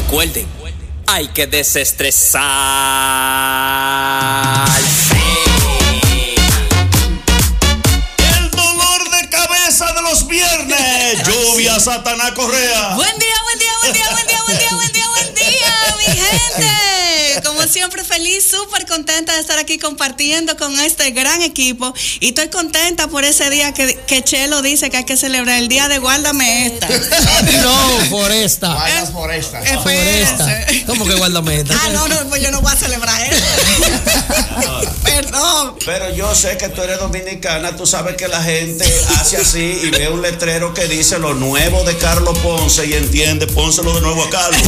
Recuerden, hay que desestresarse. El dolor de cabeza de los viernes. Lluvia Satanás Correa. Buen día, mi gente. Como siempre, feliz, súper contenta de estar aquí compartiendo con este gran equipo. Y estoy contenta por ese día que Chelo dice que hay que celebrar el día de Guárdame Esta. No, Foresta. Vayas por esta. Foresta. ¿Cómo que Guárdame Esta? No, pues yo no voy a celebrar eso. Perdón. Pero yo sé que tú eres dominicana, tú sabes que la gente hace así y ve un letrero que dice lo nuevo de Carlos Ponce y entiende, pónselo de nuevo a Carlos.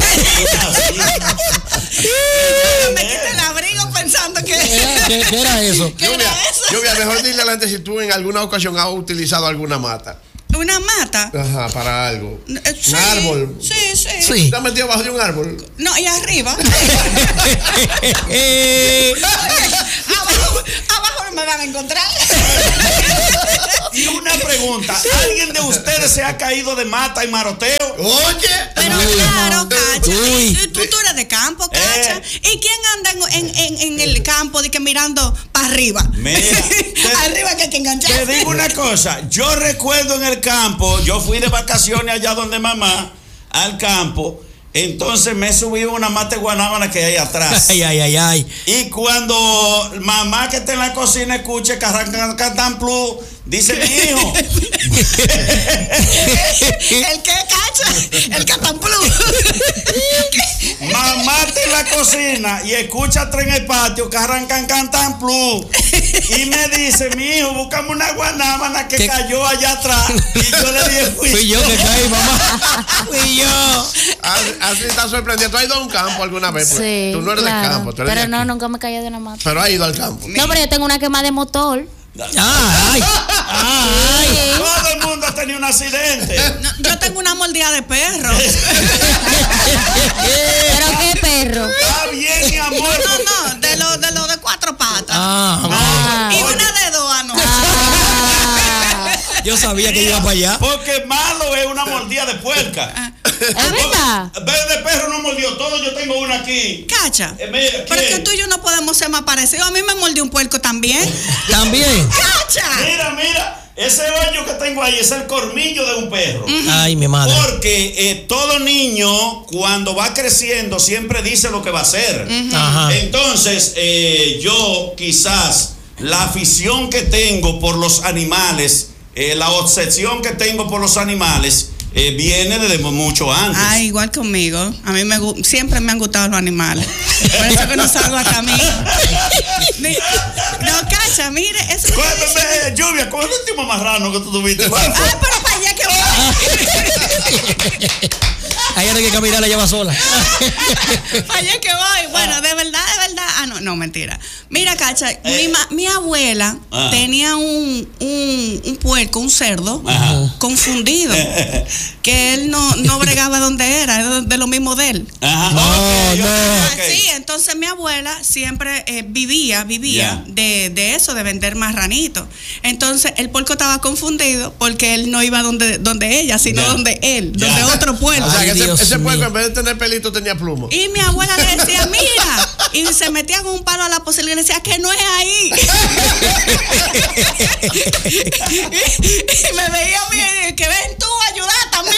Me quité el abrigo pensando que... ¿Qué era eso? Lluvia, mejor dile adelante si tú en alguna ocasión has utilizado alguna mata. ¿Una mata? Ajá, para algo. Sí, un árbol. Sí. ¿Te has metido bajo de un árbol? No, y arriba. Abajo no me van a encontrar. Y una pregunta, ¿alguien de ustedes se ha caído de mata y maroteo? Oye. Pero claro, Cacha. Tú eres de campo, Cacha. ¿Y quién anda en el campo de que mirando para arriba? Mira, arriba que hay que enganchar. Te digo una cosa, yo recuerdo en el campo, yo fui de vacaciones allá donde mamá, al campo. Entonces me subí a una mata de guanábana que hay atrás. Ay. Y cuando mamá que está en la cocina escuche que arrancan Catan Plus, dice mi hijo. ¿El qué, Cacha? El Catan Plus. Mamá está en la cocina y escucha atrás en el patio que arrancan Catan Plus. Y me dice, mi hijo, búscame una guanábana que cayó allá atrás. Y yo le dije, fui yo que caí, mamá. Fui yo. Así está sorprendido. ¿Tú has ido a un campo alguna vez? Sí, tú no eres claro, del campo, tú eres pero de no, aquí. nunca me caí de una mata. Pero has ido al campo. No, pero yo tengo una quema de motor. Ay. todo el mundo ha tenido un accidente. No, yo tengo una mordida de perro. ¿Pero qué perro? Está bien, mi amor. No, de lo de cuatro patas. Ah. Y una de dos, no. Yo sabía que iba para allá. Porque malo es una mordida de puerca. ¿Es verdad? Ver de perro no mordió todo, yo tengo una aquí. Cacha. Mira, Pero es ¿quién? que tú y yo no podemos ser más parecidos. A mí me mordió un puerco también. También. ¡Cacha! Mira, ese hoyo que tengo ahí es el cormillo de un perro. Ay, mi madre. Porque todo niño, cuando va creciendo, siempre dice lo que va a hacer. Ajá. Entonces, yo quizás la afición que tengo por los animales, la obsesión que tengo por los animales, viene desde mucho antes. Ah, igual conmigo. A mí siempre me han gustado los animales. Por eso que no salgo a caminar. No, Cacha, mire, eso es lo que dice. Lluvia, ¿cuál es el último marrano que tú tuviste? Ay, pero para allá que voy. Ahí hay que caminar, la lleva sola. Para allá que voy. Bueno, de verdad. Ah, no, mentira. Mira, Cacha, mi abuela tenía un puerco, un cerdo, confundido. Que él no bregaba donde era de lo mismo de él. Sí, entonces mi abuela siempre vivía de eso, de vender marranitos. Entonces el puerco estaba confundido porque él no iba donde ella, sino donde él, donde otro puerco. O sea, que Dios ese puerco mío. en vez de tener pelito tenía pluma. Y mi abuela le decía, mira, y se metía con un palo a la posibilidad y le decía que no es ahí. Y me veía a mí, que ven tú a ayudar también.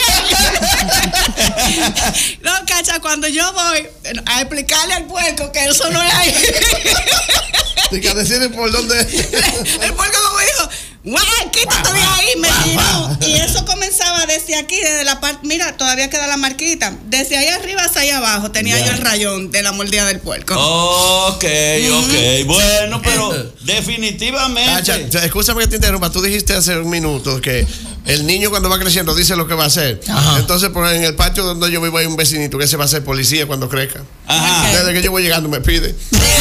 No, Cacha, cuando yo voy a explicarle al puerco que eso no es ahí. Y que decirle por dónde. El puerco como dijo, ¡guau! Quítate de ahí, me tiró. Y eso comenzaba desde aquí, desde la parte, mira, todavía queda la marquita. Desde ahí arriba hasta ahí abajo tenía yo el rayón de la mordida del puerco. Ok. Bueno, pero definitivamente. Cacha, escúchame que te interrumpa. Tú dijiste hace un minuto que el niño cuando va creciendo dice lo que va a hacer. Ajá. Entonces, en el patio donde yo vivo hay un vecinito que se va a hacer policía cuando crezca. Ajá. Desde que yo voy llegando me pide.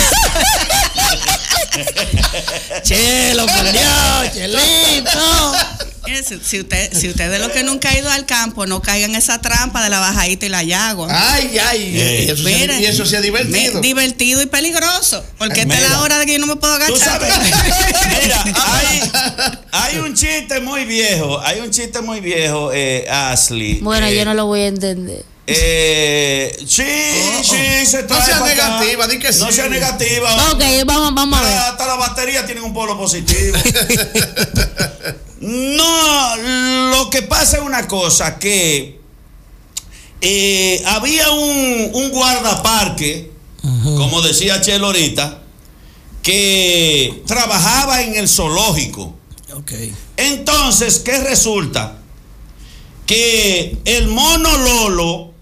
Chelo, por Dios, Chelito. Si usted es de los que nunca ha ido al campo, no caiga en esa trampa de la bajadita y la yagua. Ay. Y eso sí es divertido. Divertido y peligroso. Porque esta es la hora de que yo no me puedo agachar. Tú sabes, mira, hay un chiste muy viejo, Ashley. Bueno, yo no lo voy a entender. Sí, se trae. No sea para acá. negativa, di que sí. No sea negativa. Ok, vamos a ver. Hasta la batería tiene un polo positivo. No, lo que pasa es una cosa, que había un guardaparque, como decía Chelo ahorita, que trabajaba en el zoológico. Okay. Entonces, ¿qué resulta? Que el mono Lolo,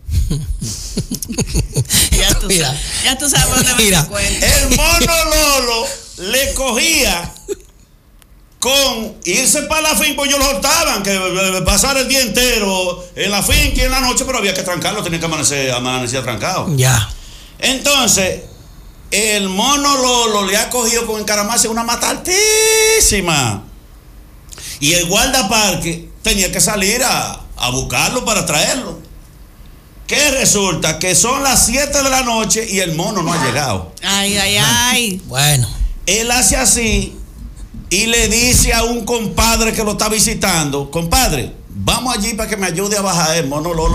Ya tú sabes dónde me Mira. cuenta. el mono Lolo le cogía con irse para la finca, pues ellos lo soltaban, que pasar el día entero en la finca y en la noche, pero había que trancarlo, tenía que amanecer trancado. Ya. Entonces, el mono Lolo le ha cogido con encaramarse una mata altísima. Y el guardaparque tenía que salir a buscarlo para traerlo. ¿Qué resulta? Que son las 7 de la noche y el mono no ha llegado. Ay. Bueno. Él hace así y le dice a un compadre que lo está visitando: compadre, vamos allí para que me ayude a bajar el mono Lolo.